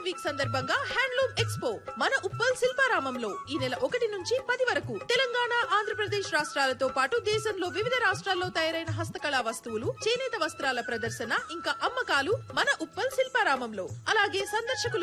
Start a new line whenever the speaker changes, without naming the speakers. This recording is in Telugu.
వీక్ సందర్భంగా హ్యాండ్లూమ్ ఎక్స్పో మన ఉప్పల్ శిల్పారామంలో ఈ నెల 1 నుంచి 10 వరకు తెలంగాణ, ఆంధ్రప్రదేశ్ రాష్ట్రాలతో పాటు దేశంలో వివిధ రాష్ట్రాల్లో తయారైన హస్తకళా వస్తువులు, చేనేత వస్త్రాల ప్రదర్శన ఇంకా అమ్మకాలు మన ఉప్పల్ శిల్పారామంలో. అలాగే సందర్శకులు